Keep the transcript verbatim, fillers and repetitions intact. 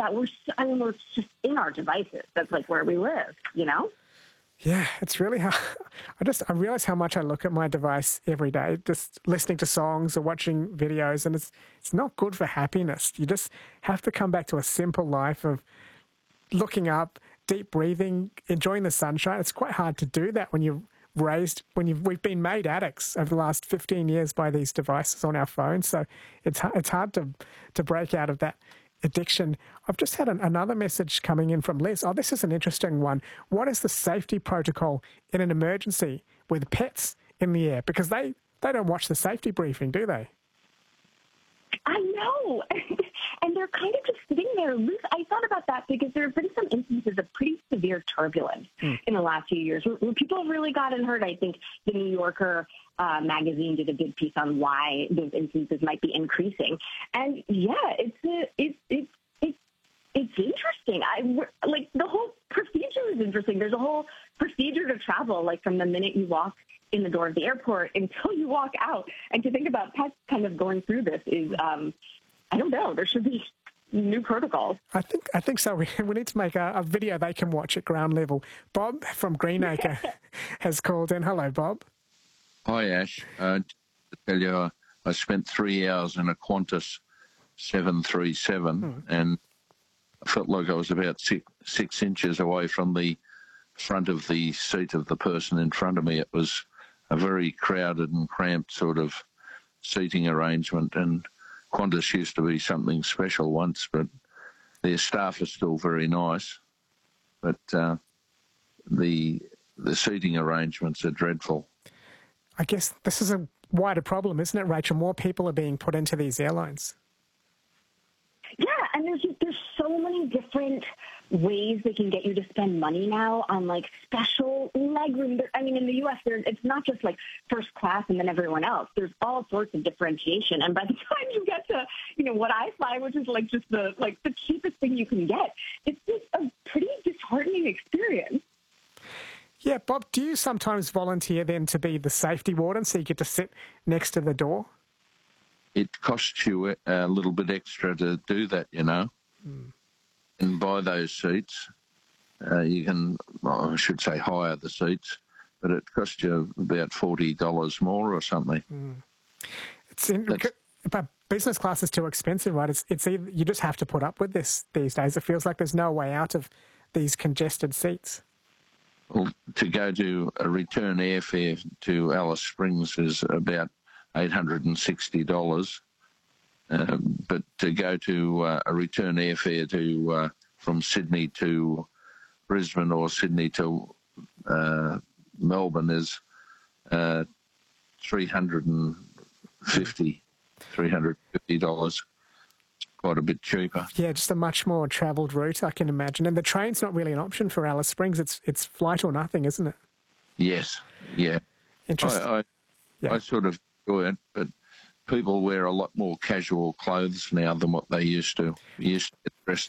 that, we're, I mean, we're just in our devices. That's like where we live, you know? Yeah, it's really hard. I just, I realize how much I look at my device every day, just listening to songs or watching videos, and it's, it's not good for happiness. You just have to come back to a simple life of looking up, deep breathing, enjoying the sunshine. It's quite hard to do that when you're raised, when you've, we've been made addicts over the last fifteen years by these devices on our phones. So it's, it's hard to, to break out of that addiction. I've just had an, another message coming in from Liz. Oh, this is an interesting one. What is the safety protocol in an emergency with pets in the air? Because they, they don't watch the safety briefing, do they? I know. And they're kind of just sitting there loose. I thought about that because there have been some instances of pretty severe turbulence mm. in the last few years where, where people have really gotten hurt. I think the New Yorker uh, magazine did a good piece on why those instances might be increasing. And yeah, it's a, it's it's it's it's interesting. I like the whole procedure is interesting. There's a whole procedure to travel, like from the minute you walk in the door of the airport until you walk out. And to think about pets kind of going through this is, um, I don't know, there should be new protocols. I think I think so. We, we need to make a, a video they can watch at ground level. Bob from Greenacre has called in. Hello, Bob. Hi, Ash. Uh, to tell you, I, I spent three hours in a Qantas seven thirty-seven, hmm. and I felt like I was about six, six inches away from the front of the seat of the person in front of me. It was a very crowded and cramped sort of seating arrangement, and Qantas used to be something special once, but their staff are still very nice. But uh, the the seating arrangements are dreadful. I guess this is a wider problem, isn't it, Rachel? More people are being put into these airlines. Yeah, and there's there's so many different ways they can get you to spend money now on, like, special legroom. I mean, in the U S, there, it's not just, like, first class and then everyone else. There's all sorts of differentiation. And by the time you get to, you know, what I fly, which is, like, just the, like, the cheapest thing you can get, it's just a pretty disheartening experience. Yeah, Bob, do you sometimes volunteer then to be the safety warden so you get to sit next to the door? It costs you a little bit extra to do that, you know. Mm. And buy those seats. Uh, you can, well, I should say hire the seats, but it costs you about forty dollars more or something. Mm. It's in, but business class is too expensive, right? It's, it's either, you just have to put up with this these days. It feels like there's no way out of these congested seats. Well, to go to a return airfare to Alice Springs is about eight hundred sixty dollars. Um, but to go to uh, a return airfare to uh, from Sydney to Brisbane or Sydney to uh, Melbourne is uh, three hundred fifty dollars. It's quite a bit cheaper. Yeah, just a much more travelled route, I can imagine. And the train's not really an option for Alice Springs. It's it's flight or nothing, isn't it? Yes, yeah. Interesting. I, I, yeah. I sort of enjoy it, but people wear a lot more casual clothes now than what they used to. You used to get dressed